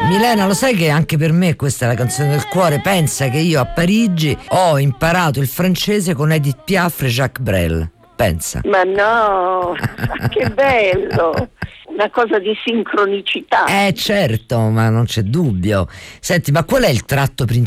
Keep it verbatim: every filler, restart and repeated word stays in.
Milena, lo sai che anche per me questa è la canzone del cuore? Pensa che io a Parigi ho imparato il francese con Edith Piaf e Jacques Brel. Pensa. Ma no, che bello! Una cosa di sincronicità. Eh certo, ma non c'è dubbio. Senti, ma qual è il tratto principale